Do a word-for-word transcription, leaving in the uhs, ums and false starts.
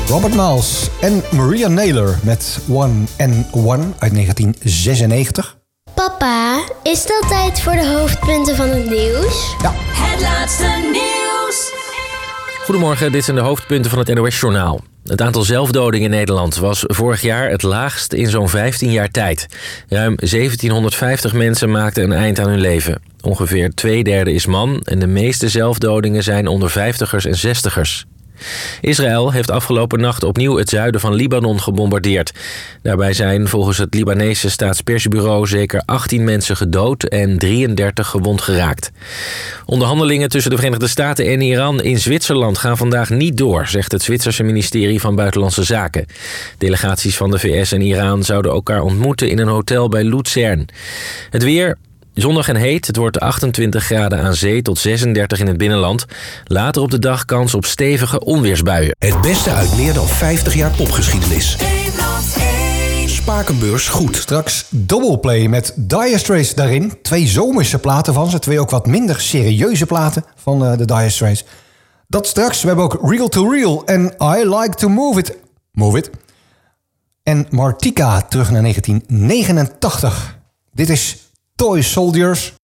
Robert Miles en Maria Naylor met One and One uit negentien zesennegentig. Papa, is het al tijd voor de hoofdpunten van het nieuws? Ja. Het laatste nieuws. Goedemorgen, dit zijn de hoofdpunten van het N O S-journaal. Het aantal zelfdodingen in Nederland was vorig jaar het laagst in zo'n vijftien jaar tijd. Ruim zeventienhonderdvijftig mensen maakten een eind aan hun leven. Ongeveer twee derde is man en de meeste zelfdodingen zijn onder vijftigers en zestigers. Israël heeft afgelopen nacht opnieuw het zuiden van Libanon gebombardeerd. Daarbij zijn volgens het Libanese staatspersbureau zeker achttien mensen gedood en drieëndertig gewond geraakt. Onderhandelingen tussen de Verenigde Staten en Iran in Zwitserland gaan vandaag niet door, zegt het Zwitserse ministerie van Buitenlandse Zaken. Delegaties van de V S en Iran zouden elkaar ontmoeten in een hotel bij Luzern. Het weer... Zonnig en heet, het wordt achtentwintig graden aan zee tot zesendertig in het binnenland. Later op de dag kans op stevige onweersbuien. Het beste uit meer dan vijftig jaar popgeschiedenis. Spakenbeurs goed. Straks Doubleplay met Dire Straits daarin. Twee zomerse platen van ze. Twee ook wat minder serieuze platen van uh, de Dire Straits. Dat straks. We hebben ook Real to Real en I Like to Move It. Move It. En Martika terug naar negentien negenentachtig. Dit is Toy Soldiers.